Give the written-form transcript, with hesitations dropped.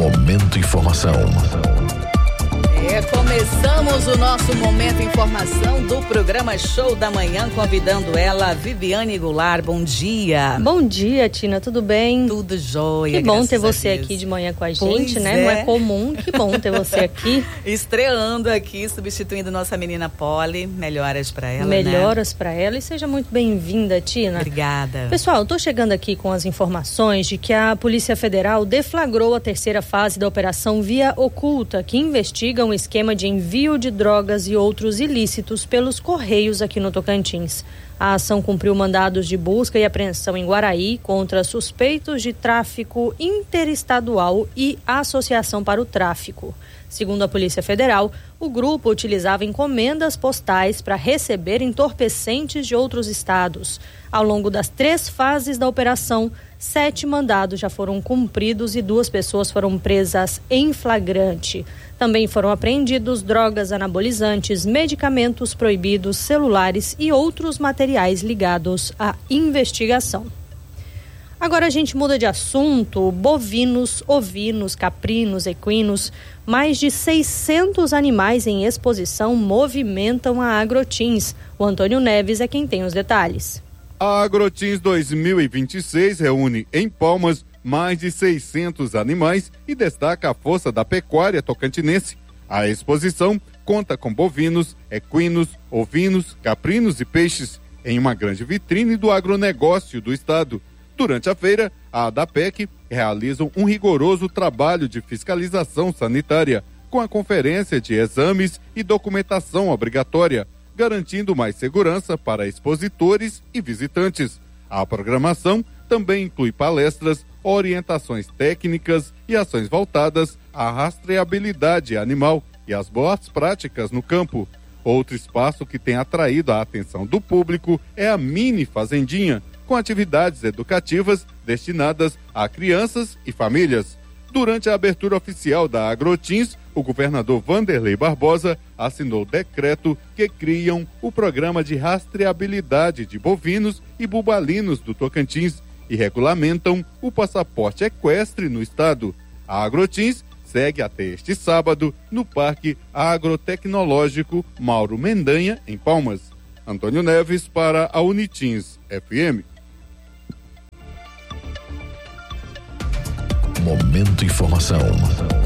Momento Informação. Começamos o nosso Momento Informação do programa Show da Manhã, convidando ela, Viviane Goulart. Bom dia. Bom dia, Tina, tudo bem? Tudo jóia. Que bom ter você aqui de manhã com a gente, pois né? Não é comum, que bom ter você aqui. Estreando aqui, substituindo nossa menina Polly. Melhoras pra ela, Melhoras pra ela e seja muito bem-vinda, Tina. Obrigada. Pessoal, tô chegando aqui com as informações de que a Polícia Federal deflagrou a terceira fase da Operação Via Oculta, que investiga um esquema de envio de drogas e outros ilícitos pelos Correios aqui no Tocantins. A ação cumpriu mandados de busca e apreensão em Guaraí contra suspeitos de tráfico interestadual e associação para o tráfico. Segundo a Polícia Federal, o grupo utilizava encomendas postais para receber entorpecentes de outros estados. Ao longo das 3 fases da operação, 7 mandados já foram cumpridos e 2 pessoas foram presas em flagrante. Também foram apreendidos drogas anabolizantes, medicamentos proibidos, celulares e outros materiais ligados à investigação. Agora a gente muda de assunto. Bovinos, ovinos, caprinos, equinos, mais de 600 animais em exposição movimentam a Agrotins. O Antônio Neves é quem tem os detalhes. A Agrotins 2026 reúne em Palmas mais de 600 animais e destaca a força da pecuária tocantinense. A exposição conta com bovinos, equinos, ovinos, caprinos e peixes em uma grande vitrine do agronegócio do estado. Durante a feira, a ADAPEC realiza um rigoroso trabalho de fiscalização sanitária, com a conferência de exames e documentação obrigatória, garantindo mais segurança para expositores e visitantes. A programação também inclui palestras, orientações técnicas e ações voltadas à rastreabilidade animal e às boas práticas no campo. Outro espaço que tem atraído a atenção do público é a Mini Fazendinha, com atividades educativas destinadas a crianças e famílias. Durante a abertura oficial da Agrotins, o governador Vanderlei Barbosa assinou decreto que criam o programa de rastreabilidade de bovinos e bubalinos do Tocantins e regulamentam o passaporte equestre no estado. A Agrotins segue até este sábado no Parque Agrotecnológico Mauro Mendanha, em Palmas. Antônio Neves para a Unitins FM. Momento Informação.